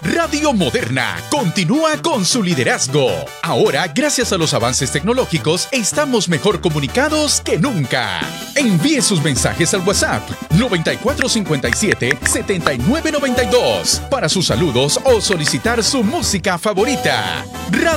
Radio Moderna continúa con su liderazgo. Ahora, gracias a los avances tecnológicos, estamos mejor comunicados que nunca. Envíe sus mensajes al WhatsApp 9457-7992 para sus saludos o solicitar su música favorita. Radio